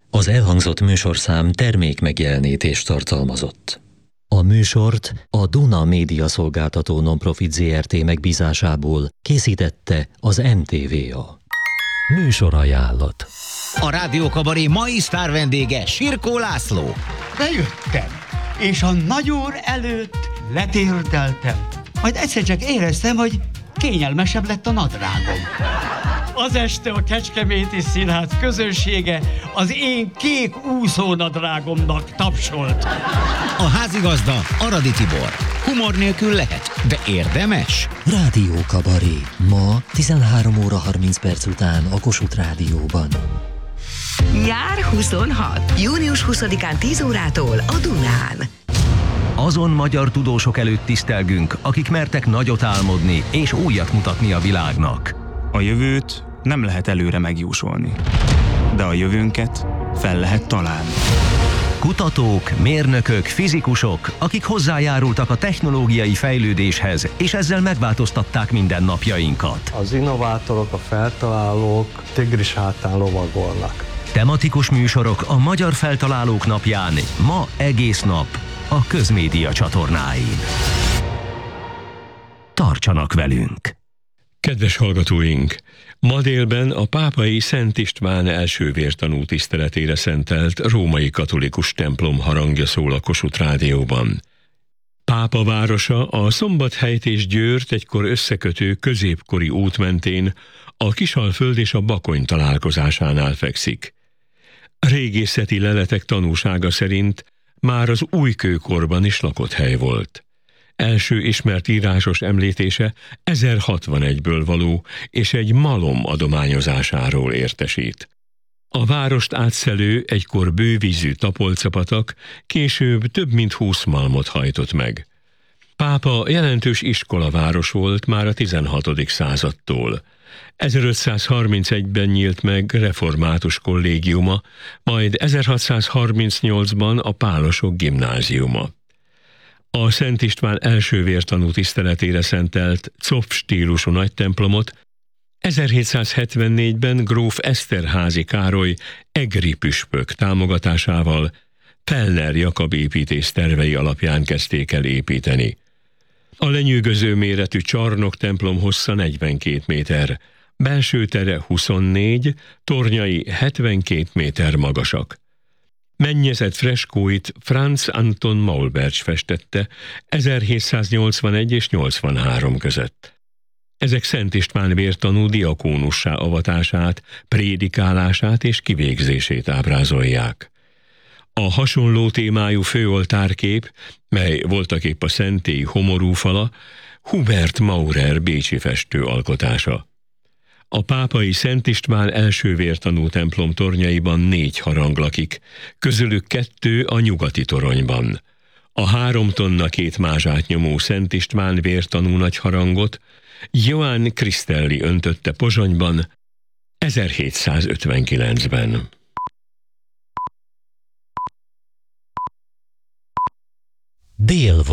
Az elhangzott műsorszám termékmegjelenítést tartalmazott. A műsort a Duna Média Szolgáltató Nonprofit Zrt. Megbízásából készítette az NTVA. Műsorajánlat. A Rádió Kabaré mai sztár vendége Sirkó László. Bejöttem, és a nagyúr előtt letérdeltem. Majd egyszer csak éreztem, hogy kényelmesebb lett a nadrágom. Az este a Kecskeméti Színház közönsége az én kék úszónadrágomnak tapsolt. A házigazda Aradi Tibor. Humor nélkül lehet, de érdemes. Rádió Kabaré. Ma 13 óra 30 perc után a Kossuth Rádióban. Nyár 26. Június 20-án 10 órától a Dunán. Azon magyar tudósok előtt tisztelgünk, akik mertek nagyot álmodni és újat mutatni a világnak. A jövőt nem lehet előre megjósolni, de a jövőnket fel lehet találni. Kutatók, mérnökök, fizikusok, akik hozzájárultak a technológiai fejlődéshez, és ezzel megváltoztatták mindennapjainkat. Az innovátorok, a feltalálók tigris hátán lovagolnak. Tematikus műsorok a Magyar Feltalálók Napján, ma egész nap a Közmédia csatornáin. Tartsanak velünk! Kedves hallgatóink! Ma délben a pápai Szent István első vértanú tiszteletére szentelt római katolikus templom harangja szól a Kossuth Rádióban. Pápa városa a Szombathelyt és Győrt egykor összekötő középkori út mentén a Kisalföld és a Bakony találkozásánál fekszik. Régészeti leletek tanúsága szerint már az újkőkorban is lakott hely volt. Első ismert írásos említése 1061-ből való, és egy malom adományozásáról értesít. A várost átszelő, egykor bővízű Tapolcapatak később több mint 20 malmot hajtott meg. Pápa jelentős iskolaváros volt már a 16. századtól. 1531-ben nyílt meg református kollégiuma, majd 1638-ban a pálosok gimnáziuma. A Szent István első vértanú tiszteletére szentelt Zopf stílusú nagytemplomot 1774-ben gróf Eszterházy Károly egri püspök támogatásával Pellner Jakab építész tervei alapján kezdték el építeni. A lenyűgöző méretű csarnok templom hossza 42 méter, belső tere 24, tornyai 72 méter magasak. Mennyezet freskóit Franz Anton Maulberg festette 1781 és 83 között. Ezek Szent István vértanú diakónussá avatását, prédikálását és kivégzését ábrázolják. A hasonló témájú főoltárkép, mely voltaképp a szentély homorú fala, Hubert Maurer bécsi festő alkotása. A pápai Szent István első vértanú templom tornyaiban 4 harang lakik, közülük 2 a nyugati toronyban. A 3 tonna 2 mázsát nyomó Szent István vértanú nagy harangot Johann Cristelli öntötte Pozsonyban 1759-ben. Dél